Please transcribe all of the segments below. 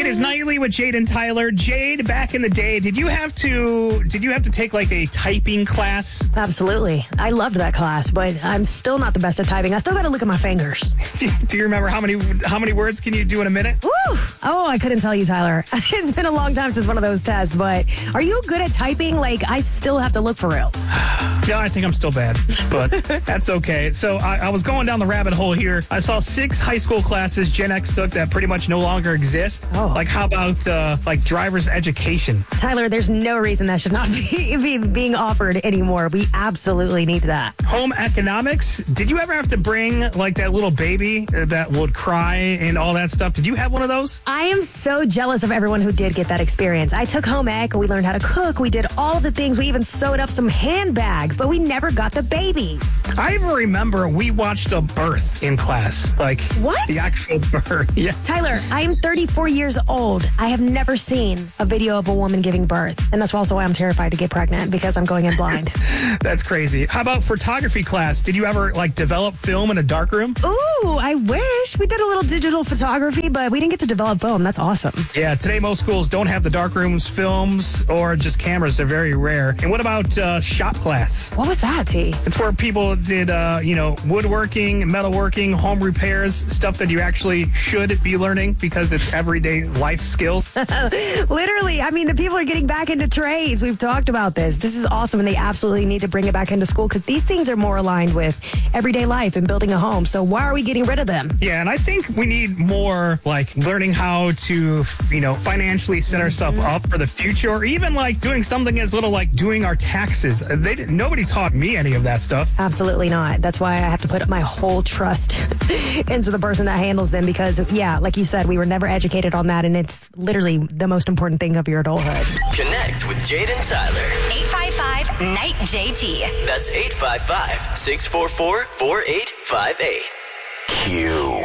It is Nightly with Jade and Tyler. Jade, back in the day, did you have to take like a typing class? Absolutely. I loved that class, but I'm still not the best at typing. I still got to look at my fingers. Do you remember how many words can you do in a minute? Woo! Oh, I couldn't tell you, Tyler. It's been a long time since one of those tests, but are you good at typing? Like, I still have to look for real. Yeah, I think I'm still bad, but that's okay. So I was going down the rabbit hole here. I saw 6 high school classes Gen X took that pretty much no longer exist. Oh. Like, how about like driver's education? Tyler, there's no reason that should not be being offered anymore. We absolutely need that. Home economics. Did you ever have to bring like that little baby that would cry and all that stuff? Did you have one of those? I am so jealous of everyone who did get that experience. I took home ec, we learned how to cook, we did all the things, we even sewed up some handbags, but we never got the babies. I even remember we watched a birth in class. Like, what? The actual birth. Yes. Tyler, I am 34 years old. I have never seen a video of a woman giving birth. And that's also why I'm terrified to get pregnant, because I'm going in blind. That's crazy. How about photography class? Did you ever like develop film in a darkroom? Ooh, I wish. We did a little digital photography, but we didn't get to develop film. That's awesome. Yeah, today most schools don't have the darkrooms, films, or just cameras. They're very rare. And what about shop class? What was that, T? It's where people did, woodworking, metalworking, home repairs, stuff that you actually should be learning because it's everyday life skills. Literally. I mean, the people are getting back into trades. We've talked about this. This is awesome, and they absolutely need to bring it back into school because these things are more aligned with everyday life and building a home. So why are we getting rid of them? Yeah, and I think we need more, like, learning how to, financially set ourselves up for the future, or even, like, doing something as little, like, doing our taxes. Nobody taught me any of that stuff. Absolutely not. That's why I have to put my whole trust into the person that handles them because, yeah, like you said, we were never educated on that, and it's literally the most important thing of your adulthood. Connect with Jade and Tyler. 855-NIGHT-JT. That's 855-644-4858. Q.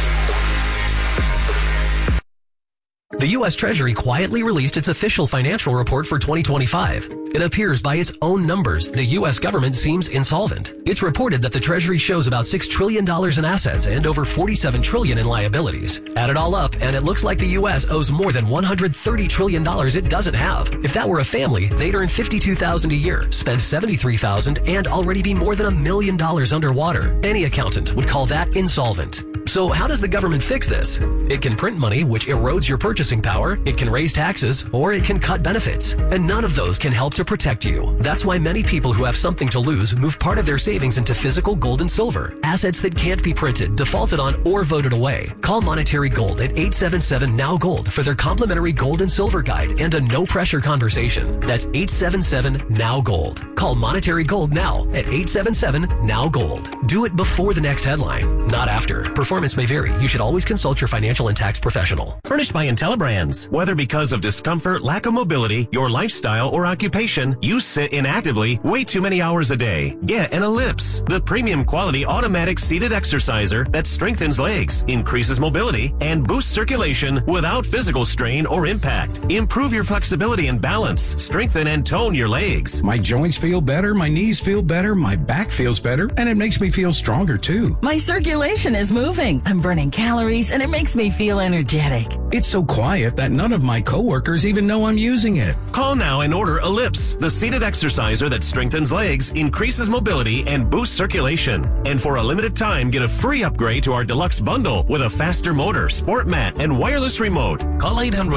The U.S. Treasury quietly released its official financial report for 2025. It appears by its own numbers, the U.S. government seems insolvent. It's reported that the Treasury shows about $6 trillion in assets and over $47 trillion in liabilities. Add it all up, and it looks like the U.S. owes more than $130 trillion it doesn't have. If that were a family, they'd earn $52,000 a year, spend $73,000, and already be more than $1 million underwater. Any accountant would call that insolvent. So how does the government fix this? It can print money, which erodes your purchasing power, it can raise taxes, or it can cut benefits. And none of those can help to protect you. That's why many people who have something to lose move part of their savings into physical gold and silver, assets that can't be printed, defaulted on, or voted away. Call Monetary Gold at 877-NOW-GOLD for their complimentary gold and silver guide and a no-pressure conversation. That's 877-NOW-GOLD. Call Monetary Gold now at 877-NOW-GOLD. Do it before the next headline, not after. Performance may vary. You should always consult your financial and tax professional. Furnished by IntelliBrands. Whether because of discomfort, lack of mobility, your lifestyle, or occupation, you sit inactively way too many hours a day. Get an Ellipse, the premium quality automatic seated exerciser that strengthens legs, increases mobility, and boosts circulation without physical strain or impact. Improve your flexibility and balance. Strengthen and tone your legs. My joints feel better, my knees feel better, my back feels better, and it makes me feel stronger too. My circulation is moving. I'm burning calories, and it makes me feel energetic. It's so quiet that none of my coworkers even know I'm using it. Call now and order Ellipse, the seated exerciser that strengthens legs, increases mobility, and boosts circulation. And for a limited time, get a free upgrade to our deluxe bundle with a faster motor, sport mat, and wireless remote. Call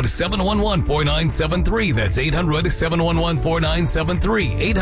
800-711-4973. That's 800-711-4973.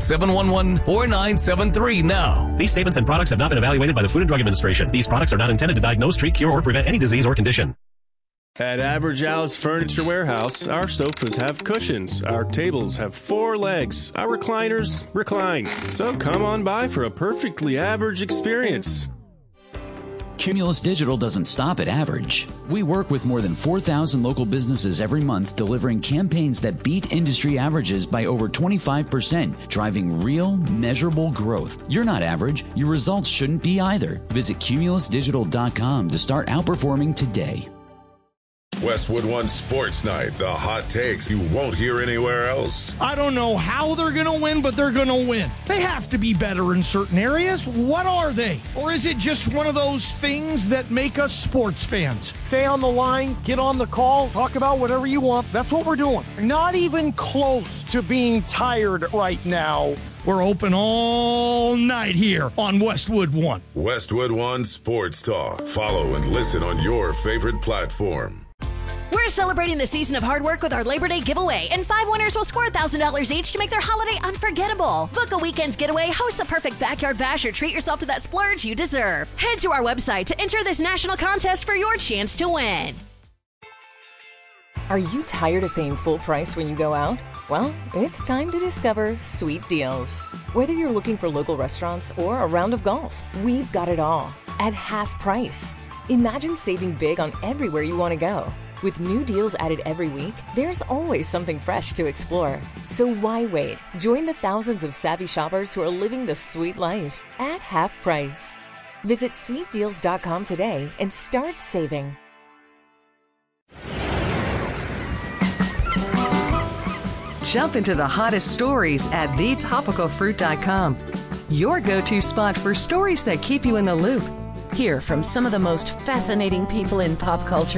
800-711-4973 now. These statements and products have not been evaluated by the Food and Drug Administration. These products are not intended to diagnose, treat, cure, or prevent any disease or condition. At Average Al's Furniture Warehouse, our sofas have cushions, our tables have 4 legs, our recliners recline. So come on by for a perfectly average experience. Cumulus Digital doesn't stop at average. We work with more than 4,000 local businesses every month, delivering campaigns that beat industry averages by over 25%, driving real, measurable growth. You're not average. Your results shouldn't be either. Visit cumulusdigital.com to start outperforming today. Westwood One Sports Night. The hot takes you won't hear anywhere else. I don't know how they're going to win, but they're going to win. They have to be better in certain areas. What are they? Or is it just one of those things that make us sports fans? Stay on the line, get on the call, talk about whatever you want. That's what we're doing. Not even close to being tired right now. We're open all night here on Westwood One. Westwood One Sports Talk. Follow and listen on your favorite platform. We're celebrating the season of hard work with our Labor Day giveaway, and 5 winners will score $1,000 each to make their holiday unforgettable. Book a weekend getaway, host the perfect backyard bash, or treat yourself to that splurge you deserve. Head to our website to enter this national contest for your chance to win. Are you tired of paying full price when you go out? Well, it's time to discover Sweet Deals. Whether you're looking for local restaurants or a round of golf, we've got it all at half price. Imagine saving big on everywhere you want to go. With new deals added every week, there's always something fresh to explore. So why wait? Join the thousands of savvy shoppers who are living the sweet life at half price. Visit sweetdeals.com today and start saving. Jump into the hottest stories at thetopicalfruit.com. Your go-to spot for stories that keep you in the loop. Hear from some of the most fascinating people in pop culture